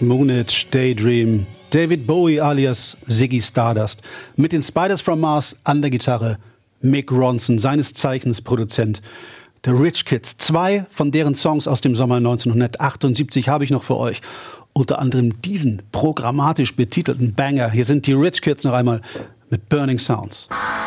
Moonage Daydream. David Bowie alias Ziggy Stardust. Mit den Spiders from Mars an der Gitarre. Mick Ronson, seines Zeichens Produzent. The Rich Kids. 2 von deren Songs aus dem Sommer 1978 habe ich noch für euch. Unter anderem diesen programmatisch betitelten Banger. Hier sind die Rich Kids noch einmal mit Burning Sounds.